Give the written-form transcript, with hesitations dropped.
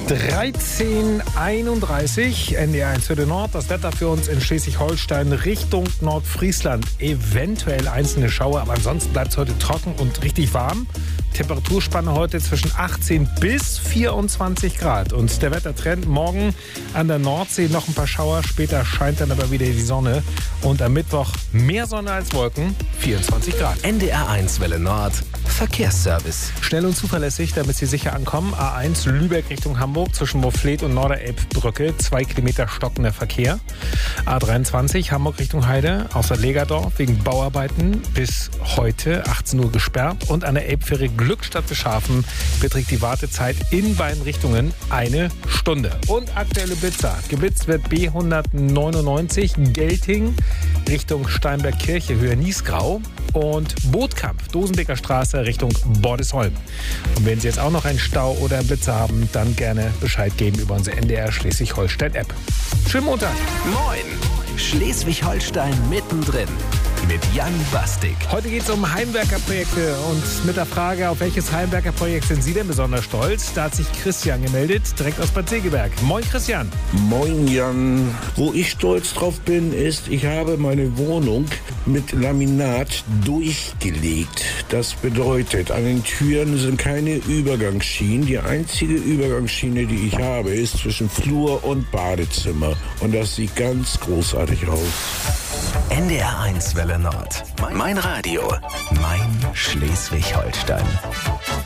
13:31, NDR1 für den Nord. Das Wetter für uns in Schleswig-Holstein Richtung Nordfriesland. Eventuell einzelne Schauer, aber ansonsten bleibt es heute trocken und richtig warm. Temperaturspanne heute zwischen 18 bis 24 Grad. Und der Wettertrend morgen an der Nordsee noch ein paar Schauer. Später scheint dann aber wieder die Sonne. Und am Mittwoch mehr Sonne als Wolken, 24 Grad. NDR1 Welle Nord. Verkehrsservice. Schnell und zuverlässig, damit Sie sicher ankommen. A1 Lübeck Richtung Hamburg zwischen Moorfleet und Norderelbbrücke. 2 Kilometer stockender Verkehr. A23 Hamburg Richtung Heide. Außer Legerdorf wegen Bauarbeiten bis heute 18 Uhr gesperrt. Und an der Elbfähre Glückstadt Beschafen beträgt die Wartezeit in beiden Richtungen 1 Stunde. Und aktuelle Blitzer. Geblitzt wird B199 Gelting Richtung Steinberg-Kirche, Höhe Niesgrau. Und Bootkampf, Dosenbeker Straße Richtung Bordesholm. Und wenn Sie jetzt auch noch einen Stau oder einen Blitzer haben, dann gerne Bescheid geben über unsere NDR Schleswig-Holstein-App. Schönen Montag. Moin. Schleswig-Holstein mittendrin. Mit Jan Bastik. Heute geht es um Heimwerkerprojekte und mit der Frage, auf welches Heimwerkerprojekt sind Sie denn besonders stolz? Da hat sich Christian gemeldet, direkt aus Bad Segeberg. Moin Christian. Moin Jan. Wo ich stolz drauf bin, ist, ich habe meine Wohnung mit Laminat durchgelegt. Das bedeutet, an den Türen sind keine Übergangsschienen. Die einzige Übergangsschiene, die ich habe, ist zwischen Flur und Badezimmer. Und das sieht ganz großartig aus. NDR1 Welle Nord. Mein Radio. Mein Schleswig-Holstein.